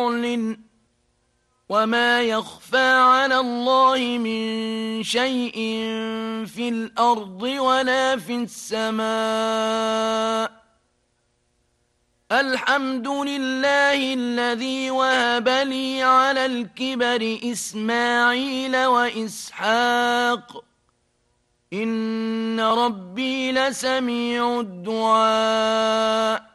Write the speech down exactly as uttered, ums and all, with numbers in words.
وما يخفى على الله من شيء في الأرض ولا في السماء. الحمد لله الذي وهب لي على الكبر إسماعيل وإسحاق إن ربي لسميع الدعاء